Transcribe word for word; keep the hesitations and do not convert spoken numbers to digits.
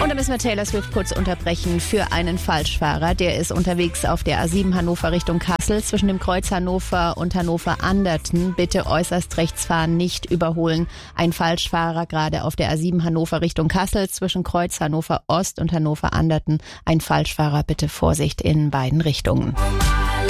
Und dann müssen wir Taylor Swift kurz unterbrechen für einen Falschfahrer. Der ist unterwegs auf der A sieben Hannover Richtung Kassel zwischen dem Kreuz Hannover und Hannover-Anderten. Bitte äußerst rechts fahren, nicht überholen. Ein Falschfahrer gerade auf der A sieben Hannover Richtung Kassel zwischen Kreuz Hannover Ost und Hannover-Anderten. Ein Falschfahrer, bitte Vorsicht in beiden Richtungen.